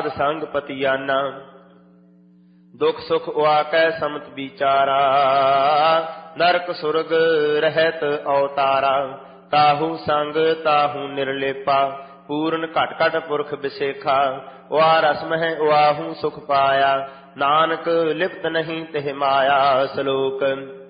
ਸਾਧ ਸੰਗ ਪਤੀਆਨਾ। ਦੁਖ ਸੁਖ ਉਆਕੈ ਸਮਤ ਵਿਚਾਰਾ, ਨਰਕ ਸੁਰਗ ਰਹਿਤ ਅਵਤਾਰਾ। ਤਾਹੂ ਸੰਗ ਤਾਹੂ ਨਿਰਲੇਪਾ, ਪੂਰਨ ਘਟ ਘਟ ਪੁਰਖ ਬਿਸੇਖਾ। ਉਆ ਰਸ ਮਹਿ ਉਆਹੂ ਸੁਖ ਪਾਇਆ, ਨਾਨਕ ਲਿਪਤ ਨਹੀਂ ਤਿਹ ਮਾਇਆ। ਸ਼ਲੋਕ